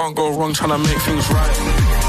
can't go wrong trying to make things right.